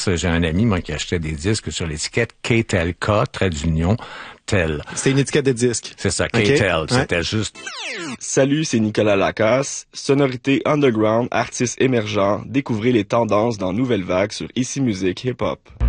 Lacrosse, j'ai un ami, moi, qui achetait des disques sur l'étiquette KTLK, trait d'union, tel. C'est une étiquette de disque. C'est ça, KTEL. C'était juste... Salut, c'est Nicolas Lacasse. Sonorité underground, artiste émergent. Découvrez les tendances dans Nouvelle Vague sur Ici Musique Hip Hop.